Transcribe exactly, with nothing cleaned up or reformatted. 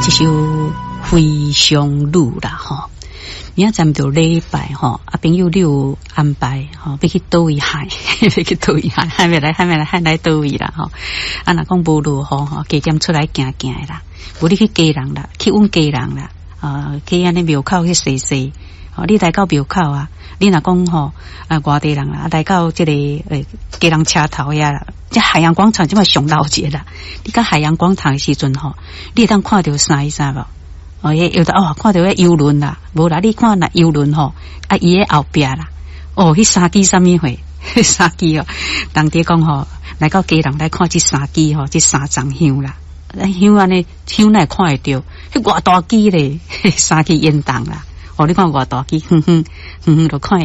这首非常路啦吼，明仔载就礼拜吼，啊朋友你有安排吼，要去倒位海，要去倒位海，还没来，还没来，还来倒位啦吼。啊，若讲无路吼吼，加减出来行行的啦，无你去家人啦，去阮家人啦，啊，去安尼庙口去踅踅，哦，你来到庙口啊，你若讲吼啊外地人啦，来到这个诶家人车头遐啦。这海洋广场这么上老节啦，你到海洋广场的时阵吼，你当看到啥意思无？哦，有的哦，看到迄游轮啦，无啦，你看那游轮吼，啊，伊个后壁啦，哦，迄三支什么货？迄三支哦，人哋讲吼，来到家人来看这三支吼，这三张香啦，香安尼香哪看会到？迄偌大支咧，三支烟筒啦，哦，你看偌大支，哼哼哼哼，就看。